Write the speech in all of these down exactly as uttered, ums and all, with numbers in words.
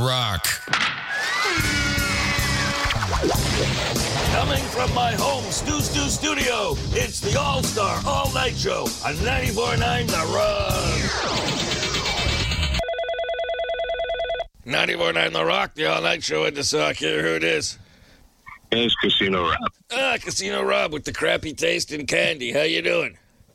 Rock. Coming from my home Stu Stu studio, it's the All-Star All-Night Show on ninety-four point nine The Rock. ninety-four point nine The Rock, the All-Night Show at the Sock. Here, who it is? It's Casino Rob. Ah, Casino Rob with the crappy taste in candy. How you doing?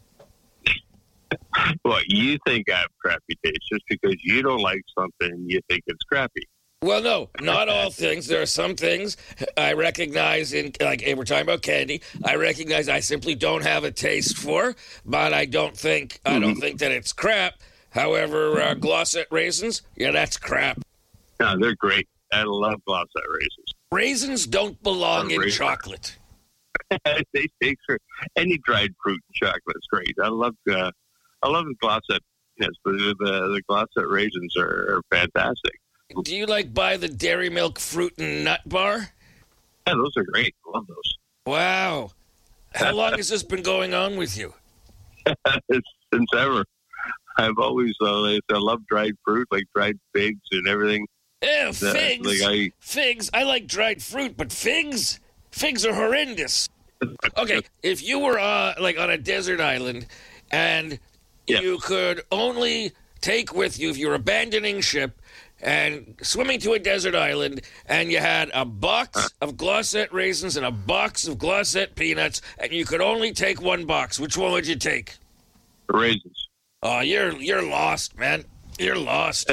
Well, you think I have crappy taste just because you don't like something, you think it's crappy. Well, no, not all things. There are some things I recognize in, like, hey, we're talking about candy. I recognize I simply don't have a taste for, but I don't think I don't think that it's crap. However, uh, Glossette raisins, yeah, that's crap. No, they're great. I love Glossette raisins. Raisins don't belong in Raisin. chocolate. they take for any dried fruit and chocolate is great. I love uh, I love the Glossette. Yes, the the, the Glossette raisins are, are fantastic. Do you like buy the Dairy Milk fruit and nut bar? Yeah, those are great. I love those. Wow. How long has this been going on with you? It's since ever. I've always uh, I love dried fruit, like dried figs and everything. Ew, Uh, figs. like I, Figs. I like dried fruit, but figs? Figs are horrendous. Okay, if you were uh, like on a desert island and Yeah. you could only take with you, if you were abandoning ship and swimming to a desert island and you had a box of Glossette raisins and a box of Glossette peanuts and you could only take one box, which one would you take? raisins. Oh, you're you're lost, man. You're lost.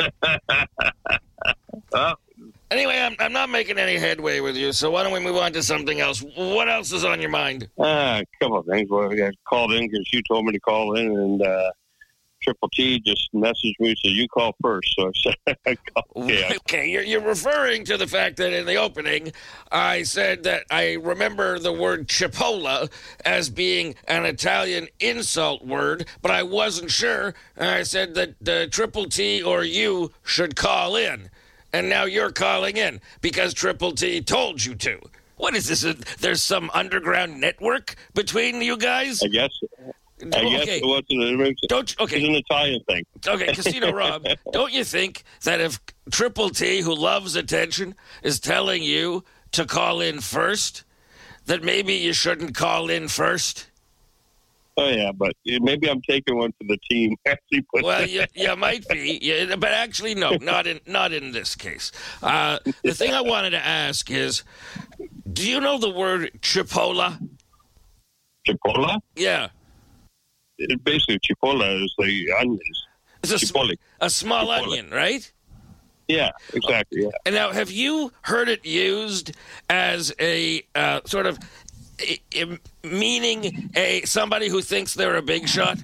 Well, Anyway, I'm, I'm not making any headway with you, so why don't we move on to something else? What else is on your mind? Uh, a couple of things. Well, I called in because you told me to call in, and uh, Triple T just messaged me, so you call first. So I said, I called. Yeah. Okay, you're, you're referring to the fact that in the opening, I said that I remember the word cipolla as being an Italian insult word, but I wasn't sure. And I said that the Triple T or you should call in. And now you're calling in because Triple T told you to. What is this? A, there's some underground network between you guys? I guess. I guess Okay. it wasn't. Don't you- okay. It's an Italian thing. Okay, Casino Rob, don't you think that if Triple T, who loves attention, is telling you to call in first, that maybe you shouldn't call in first? Oh yeah, but maybe I'm taking one for the team. Actually, put Well, you, you might be, yeah, but actually, no, not in not in this case. Uh, the thing I wanted to ask is, do you know the word chipola? Chipola. Yeah, It, basically, Chipola is like onions. it's a, sm- Chipotle. a small Chipotle. onion, right? Yeah, exactly. Yeah. And now, have you heard it used as a uh, sort of i- i- meaning a somebody who thinks they're a big shot?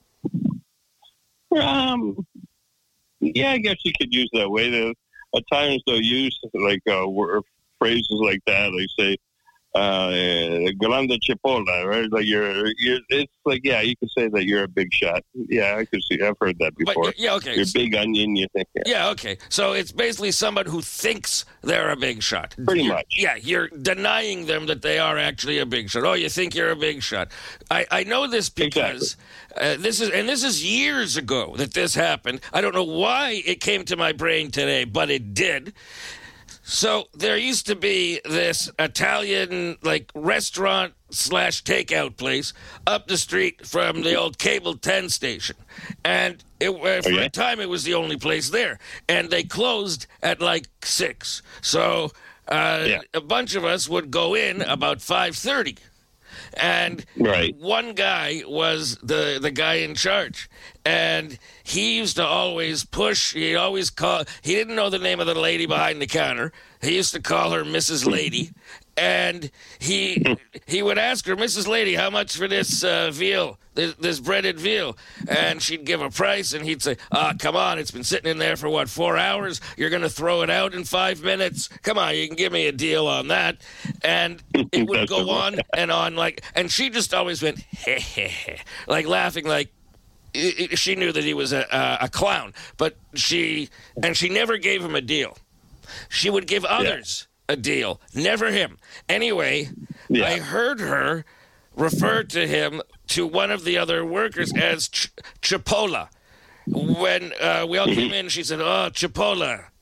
Um. Yeah, I guess you could use that way. The, at times they'll use like uh, word, phrases like that. They say, uh, "Grande Chipola," right? Like you're, you're. It's like yeah, you can say that you're a big shot. Yeah, I could see. I've heard that before. But, yeah, okay. You're big onion. You think? Yeah. Yeah, okay. So it's basically someone who thinks they're a big shot. Pretty You're- much. Yeah, you're denying them that they are actually a big shot. Oh, you think you're a big shot. I, I know this because uh, this is, and this is years ago that this happened. I don't know why it came to my brain today, but it did. So there used to be this Italian like restaurant slash takeout place up the street from the old cable ten station, and it, uh, for yeah? a time it was the only place there, and they closed at like six. So uh, Yeah. a bunch of us would go in about five thirty. And Right. one guy was the the guy in charge, and he used to always push. He always call. He didn't know the name of the lady behind the counter. He used to call her Missus Lady, and he he would ask her, Missus Lady, how much for this uh, veal, this, this breaded veal? And she'd give a price, and he'd say, "Ah, come on, it's been sitting in there for what, four hours? You're going to throw it out in five minutes? Come on, you can give me a deal on that." And it would That's go the on and on, like, and she just always went, heh, heh, heh, like laughing, like i- i- she knew that he was a, a, a clown, but she, and she never gave him a deal. She would give others a deal, never him. Anyway, Yeah. I heard her refer to him, to one of the other workers, as Ch- Chipola. When uh, we all came in, she said, "Oh, Chipola."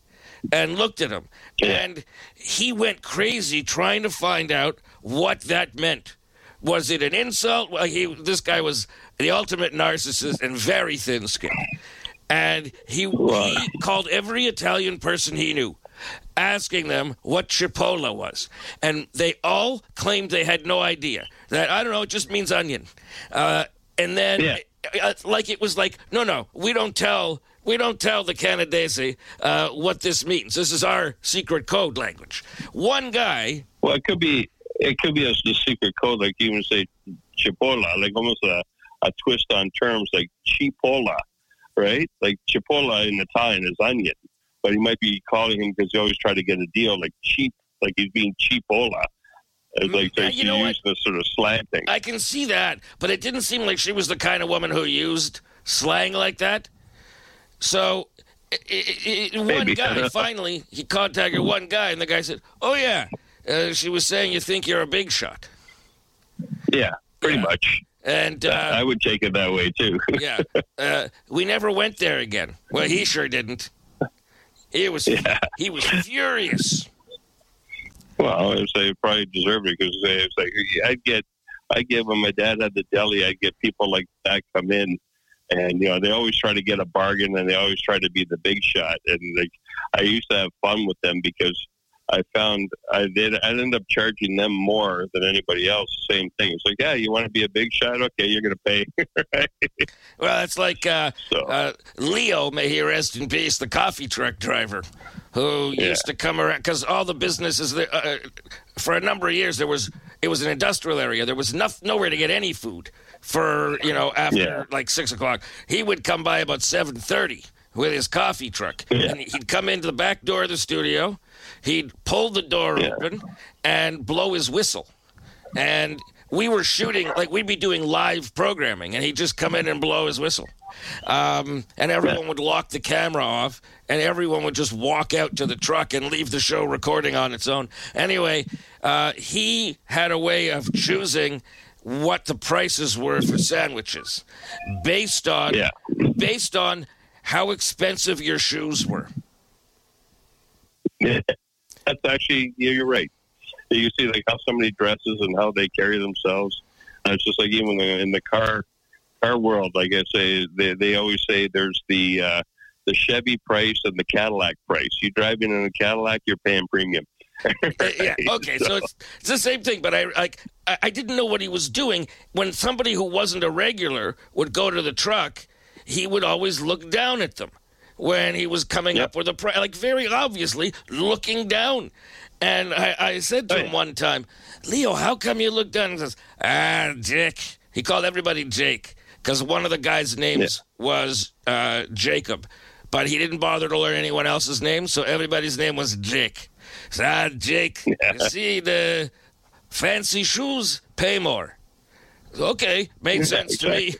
and looked at him. Yeah. And he went crazy trying to find out what that meant. Was it an insult? Well, he this guy was the ultimate narcissist and very thin-skinned. And he, Right. he called every Italian person he knew, asking them what cipolla was. And they all claimed they had no idea. That, I don't know, it just means onion. Uh, and then, Yeah. uh, like it was like, no, no, we don't tell... We don't tell the Canadese uh, what this means. This is our secret code language. One guy... Well, it could be it could be a, a secret code, like you even say chipola, like almost a, a twist on terms, like chipola, right? Like chipola in Italian is onion, but he might be calling him because he always try to get a deal, like cheap, like he's being cheapola. It's like Yeah, they're you know using this sort of slang thing. I can see that, but it didn't seem like she was the kind of woman who used slang like that. So, i i i one Maybe. guy, finally, he contacted one guy, and the guy said, oh, yeah, uh, she was saying you think you're a big shot. Yeah, pretty Yeah. much. And, uh, I would take it that way, too. yeah, uh, we never went there again. Well, he sure didn't. He was, Yeah. he was furious. Well, I would say it probably deserved it because it's like I'd get, I get when my dad had the deli, I'd get people like that come in, and you know they always try to get a bargain, and they always try to be the big shot, and like I used to have fun with them because I found I did I'd end up charging them more than anybody else. Same thing. It's like, yeah, you want to be a big shot? Okay, you're going to pay. Right? Well, it's like uh, So. uh, Leo, may he rest in peace, the coffee truck driver, who Yeah. used to come around because all the businesses there, uh, for a number of years there was it was an industrial area. There was no, nowhere to get any food for you know after Yeah. like six o'clock. He would come by about seven thirty with his coffee truck, Yeah. and he'd come into the back door of the studio. He'd pull the door Yeah. open and blow his whistle, and we were shooting, like we'd be doing live programming, and he'd just come in and blow his whistle. Um, and everyone would lock the camera off, and everyone would just walk out to the truck and leave the show recording on its own. Anyway, uh, he had a way of choosing what the prices were for sandwiches based on Yeah. based on how expensive your shoes were. Yeah. That's actually, yeah, you're right. You see like how somebody dresses and how they carry themselves. And it's just like even in the car car world, like I say, they they always say there's the uh, the Chevy price and the Cadillac price. You drive in a Cadillac, you're paying premium. Uh, yeah. Okay. So it's, it's the same thing, but I like I, I didn't know what he was doing. When somebody who wasn't a regular would go to the truck, he would always look down at them when he was coming Yep. up with a price, like very obviously looking down. And I, I said to Oh, him yeah. one time, Leo, how come you look down? He says, ah, Jake. He called everybody Jake because one of the guys' names was uh, Jacob, but he didn't bother to learn anyone else's name, so everybody's name was Jake. He said, ah, Jake, you see the fancy shoes? Pay more. Okay, made sense to me.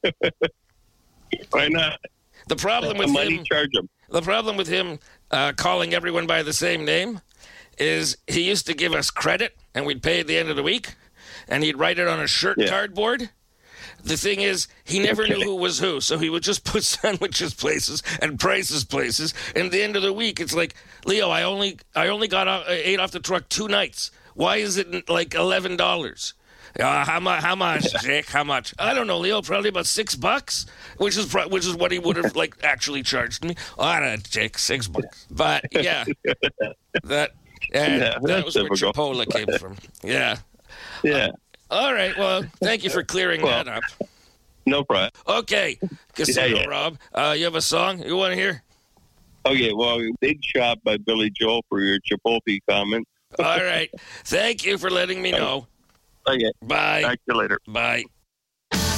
Why not? The problem with Money, him, charge them. the problem with him uh, calling everyone by the same name is he used to give us credit, and we'd pay at the end of the week, and he'd write it on a shirt Yeah. cardboard. The thing is, he never Okay. knew who was who, so he would just put sandwiches places and prices places. And at the end of the week, it's like, Leo, I only I only got off, ate off the truck two nights. Why is it like eleven dollars? Uh, how much? How much, Jake? How much? I don't know, Leo. Probably about six bucks, which is pro- which is what he would have like actually charged me. Oh, I don't know, Jake, six bucks. But yeah, that and Yeah, that that's was where typical. Chipola came from. Yeah. Yeah, All right. Well, thank you for clearing Well, that up. no problem. Okay, Casino Yeah, yeah. Rob, uh, you have a song you want to hear? Okay, well, Big Shot by Billy Joel for your Chipotle comment. All right. Thank you for letting me know. Okay, Bye. talk to you later. Bye.